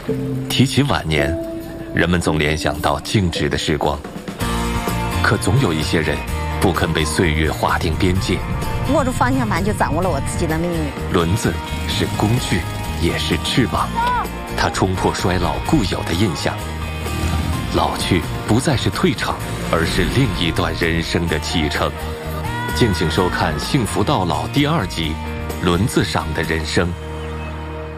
提起晚年，人们总联想到静止的时光，可总有一些人不肯被岁月划定边界。 握住方向盘，就掌握了我自己的命运。 轮子是工具，也是翅膀，它冲破衰老固有的印象。老去不再是退场，而是另一段人生的启程。敬请收看《幸福到老》第2集《轮子上的人生》。